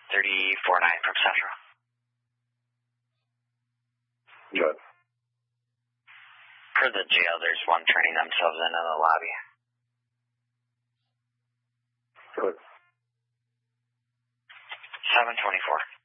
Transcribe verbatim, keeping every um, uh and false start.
thirty-four nine from Central. Good. For the jail, there's one turning themselves into the lobby. Good. seven twenty-four.